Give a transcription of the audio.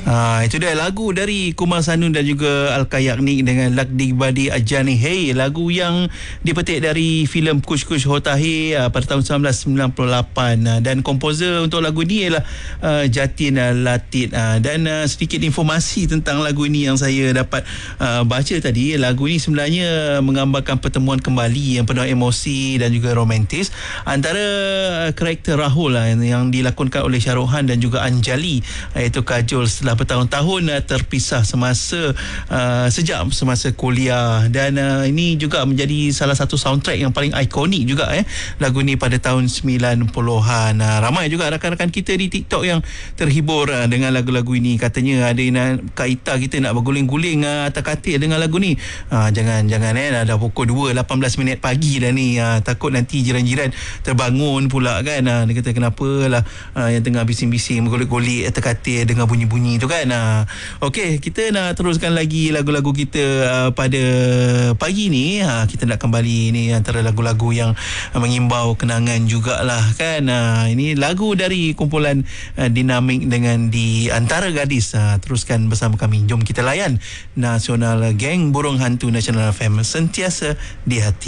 Itu dia lagu dari Kumar Sanun dan juga Al-Kayaknik dengan Lakdi Badi Ajani Hey, lagu yang dipetik dari filem Kush Kush Hotahe pada tahun 1998, dan komposer untuk lagu ini ialah Jatin Latif. Dan sedikit informasi tentang lagu ini yang saya dapat baca tadi. Lagu ini sebenarnya menggambarkan pertemuan kembali yang penuh emosi dan juga romantis antara karakter Rahul yang dilakonkan oleh Shah Rukh Khan dan juga Anjali, iaitu Kajol, setelah bertahun-tahun terpisah sejak semasa kuliah. Dan ini juga menjadi salah satu soundtrack yang paling ikonik juga lagu ni pada tahun 90-an. Ramai juga rakan-rakan kita di TikTok yang terhibur dengan lagu-lagu ini. Katanya ada Kak Ita kita nak berguling-guling atas katil dengan lagu ni. Jangan dah pukul 2:18 minit pagi dah ni. Takut nanti jiran-jiran terbangun pula kan. Dia kata kenapalah yang tengah bising-bising bergolek-golek atas katil dengan bunyi-bunyi tu kan. Okey, kita nak teruskan lagi lagu-lagu kita pada pagi ni. Kita nak kembali ni antara lagu-lagu yang mengimbau kenangan jugalah kan. Ini lagu dari kumpulan Dinamik dengan Di Antara Gadis. Teruskan bersama kami. Jom kita layan Nasional Geng Burung Hantu Nasional FM, sentiasa di hati.